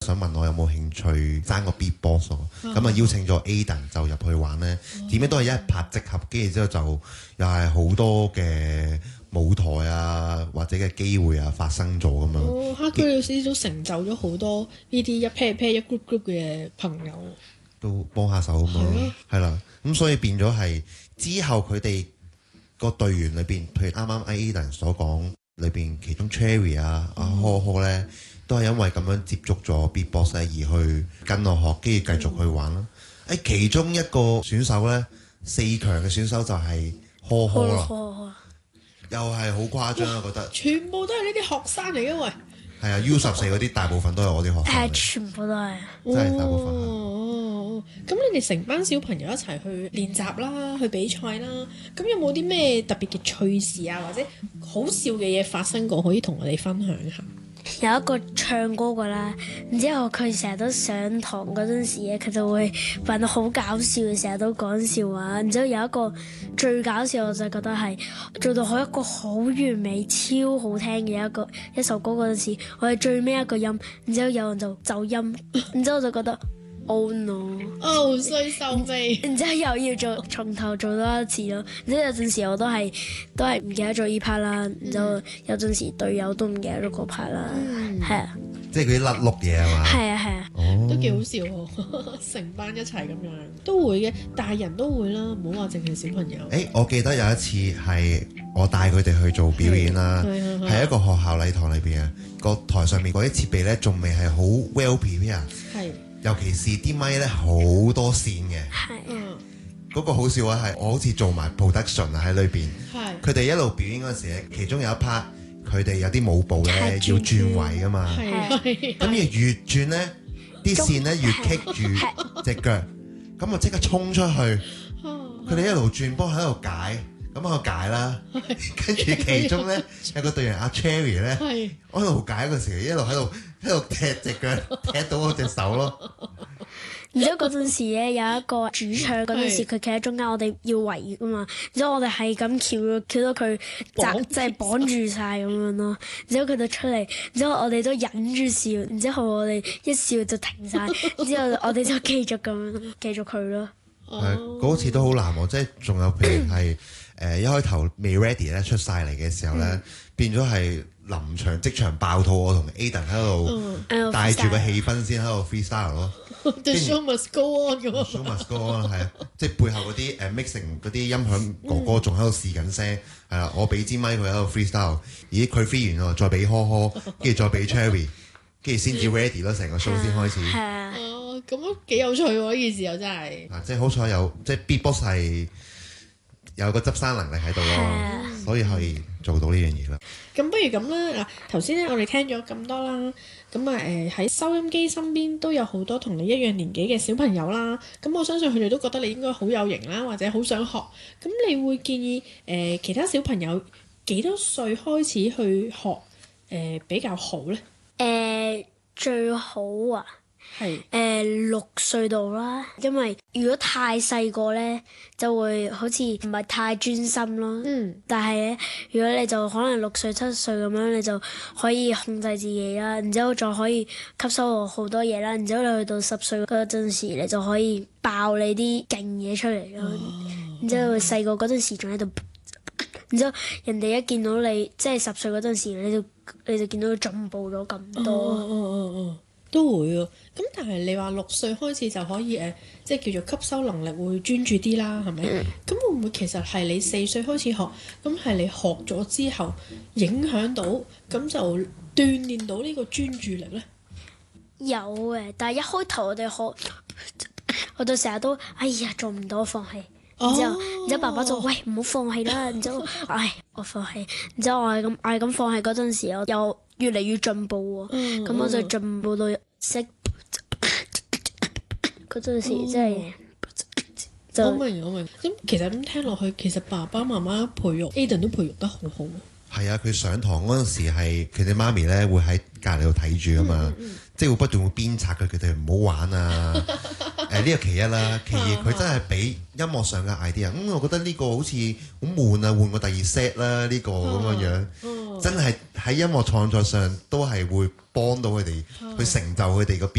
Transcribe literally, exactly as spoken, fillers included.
想問我有冇興趣爭個 beatbox 喎，咁啊邀請咗 Aden 就入去玩呢，點樣都係一拍即合，跟住之後就又係好多嘅舞台啊或者嘅機會啊發生咗咁樣。 哦，哈居老師都成就咗好多呢啲一 pair pair 一 group group 嘅朋友， 都幫下手咁樣，係啦，咁所以變咗係之後佢哋個隊員裏邊，譬如啱啱 Aden 所講裏邊，其中 Cherry 啊、阿呵呵咧，都係因為咁樣接觸咗 beatbox 而去跟我學，跟住繼續去玩啦。誒、其中一個選手咧，四強嘅選手就係呵呵啦，又係好誇張啊！覺得全部都係呢啲學生嚟嘅喂。 係啊 U 十四嗰啲大部分都係我啲學生係嚟， 全部都係。 真係大部分係。 哦，咁你哋成班小朋友一齊去練習啦，去比賽啦，咁有冇啲咩特別嘅趣事啊，或者好笑嘅嘢發生過，可以同我哋分享下？ 有一個唱歌嘅啦，然之後佢成日都上堂嗰陣時咧，佢就會扮到好搞笑，成日都講笑話。然之後有一個最搞笑，我就覺得係做到好一個好完美、超好聽嘅一個一首歌嗰陣時，我係最尾一個音，然之後有人就走音，然之後我就覺得 oh no， 哦，衰收尾。 然之後又要做從頭做多一次咯。然之後有陣時我都係都係唔記得咗依 part 啦，然之後有陣時隊友都唔記得咗嗰 part 啦，係啊。 即係嗰啲甩碌嘢係嘛？ 係啊係啊， 哦， 都幾好笑喎，成班一齊咁樣都會嘅，大人都會啦，唔好話淨係小朋友。 誒，我記得有一次係我帶佢哋去做表演啦， 係係係係一個學校禮堂裏邊啊，個台上面嗰啲設備咧仲未係好 well prepare， 係， 尤其是啲咪咧好多線嘅。 係嗯， 嗰個好笑嘅係我好似做埋 production 啊喺裏邊， 係， 佢哋一路表演嗰陣時咧，其中有一 part 佢哋有啲舞步咧係要轉位噶嘛， 係係咁而越轉咧啲線咧越棘住隻腳，咁我即刻衝出去，佢哋一路轉波喺度解，咁我解啦，跟住其中咧有個隊員阿 Cherry 咧， 係， 我喺度解嗰時一路喺度喺度踢隻腳，踢到我隻手咯。 然之後嗰陣時咧有一個主唱嗰陣時，佢企喺中間，我哋要圍噶嘛。然之後我哋係咁翹翹到佢綁即係綁住晒咁樣咯。然之後佢就出嚟，然之後我哋都忍住笑，然之後我哋一笑就停晒，然之後我哋就繼續咁樣繼續佢咯。 係嗰次都好難喎，即係仲有譬如係誒一開頭未 ready 咧出晒嚟嘅時候咧，變咗係臨場即場爆肚，我同 Aden 喺度帶住個氣氛先喺度 freestyle 咯。 The show must go on 咁啊 show must go on 係啊，即係背後嗰啲誒 mixing 嗰啲音響哥哥仲喺度試緊聲，係啦，我俾支咪佢喺度 freestyle，咦佢 free 完喎，再俾呵呵，跟住再俾 Cherry，跟住先至 ready 咯，成個 show 先開始。 係啊， 哦，咁都幾有趣喎！呢件事又真係。 嗱，即係好彩有即係 beatbox 係有個執生能力喺度咯，所以可以做到呢樣嘢啦。 咁不如咁啦，嗱頭先咧我哋聽咗咁多啦，咁啊誒喺收音機身邊都有好多同你一樣年紀嘅小朋友啦，咁我相信佢哋都覺得你應該好有型啦，或者好想學，咁你會建議誒、呃、其他小朋友幾多歲開始去學誒、呃、比較好呢？ 誒最好啊！ 係誒、呃、六歲度啦，因為如果太細個咧，就會好似唔係太專心咯。 嗯， 但係咧，如果你就可能六歲七歲咁樣，你就可以控制自己啦，然之後再可以吸收好多嘢啦，然之後你去到十歲嗰陣時，你就可以爆你啲勁嘢出嚟咯。 哦、 然之後細個嗰陣時仲喺度，然之後人哋一見到你即係十歲嗰陣時，你就你就見到佢進步咗咁多。 哦哦哦哦都會喎，咁但係你話六歲開始就可以誒、呃，即係叫做吸收能力會專注啲啦，係咪？咁、嗯、會唔會其實係你四歲開始學，咁係你學咗之後影響到，咁就鍛鍊到呢個專注力呢？ 有嘅，但係一開頭我哋學，我就成日都哎呀做唔到，放棄。然之後，然之後爸爸就喂唔好放棄啦。然之後，唉，我放棄。然之後我係咁，我係咁放棄嗰陣時，我又越嚟越進步喎。咁、嗯、我就進步到識嗰陣時，即係就我明我明。咁其實咁聽落去，其實爸爸媽媽培育 Aden 都培育得好好。 係啊，佢上堂嗰陣時係佢哋媽咪咧會喺隔離度睇住啊嘛，嗯嗯、即係會不斷會鞭策佢，佢哋唔好玩啊。誒呢個其一啦，其二佢真係俾音樂上嘅 idea，咁、嗯、我覺得呢個好似好悶啊，換個第二 set 啦，呢、呢個咁嘅樣。 真係喺音樂創作上都係會幫到佢哋去成就佢哋個